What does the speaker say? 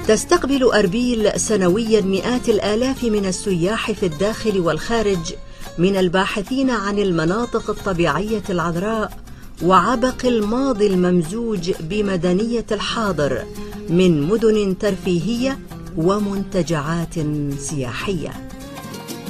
تستقبل أربيل سنويا مئات الآلاف من السياح في الداخل والخارج من الباحثين عن المناطق الطبيعية العذراء وعبق الماضي الممزوج بمدنية الحاضر من مدن ترفيهية ومنتجعات سياحية.